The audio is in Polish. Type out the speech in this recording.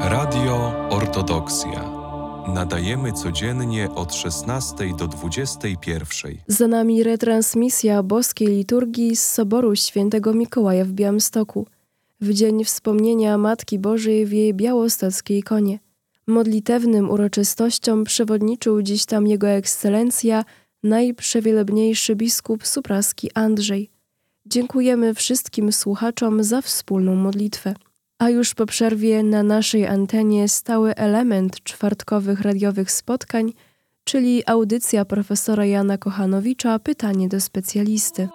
Radio Ortodoksja. Nadajemy codziennie od 16 do 21. Za nami retransmisja boskiej liturgii z Soboru Świętego Mikołaja w Białymstoku, w dzień wspomnienia Matki Bożej w jej białostockiej ikonie. Modlitewnym uroczystościom przewodniczył dziś tam Jego Ekscelencja, najprzewielebniejszy biskup supraski Andrzej. Dziękujemy wszystkim słuchaczom za wspólną modlitwę. A już po przerwie na naszej antenie stały element czwartkowych radiowych spotkań, czyli audycja profesora Jana Kochanowicza Pytanie do specjalisty.